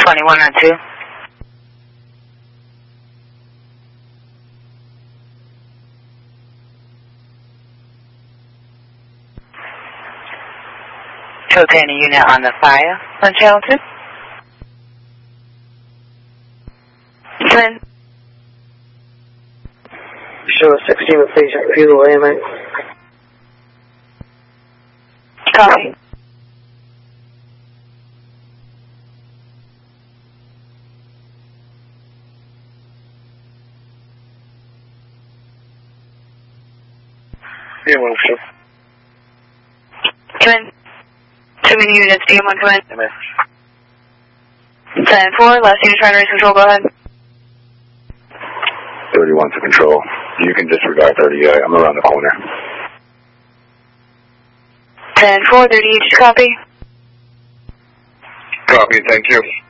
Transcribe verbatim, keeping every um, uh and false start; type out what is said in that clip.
twenty-one oh two. Cocaine unit on the fire on channel two. Ten. Show sixteen with patient refusal A M A. Copy. D M one, show. Come in. Too many units, D M one, come in. A M A. ten four, last unit trying to raise control, go ahead. thirty-one to control. You can disregard thirty, uh, I'm around the corner. ten four, thirty each, copy. Copy, thank you.